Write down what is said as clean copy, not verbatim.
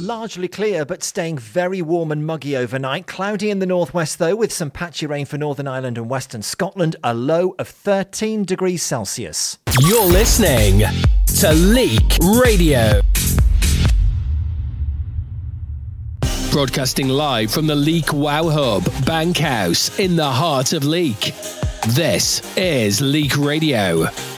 largely clear but staying very warm and muggy overnight. Cloudy in the northwest though, with some patchy rain for Northern Ireland and Western Scotland. A low of 13 degrees Celsius. You're listening to Leak Radio. Broadcasting live from the Leak Wow Hub, Bankhouse, in the heart of Leak. This is Leak Radio.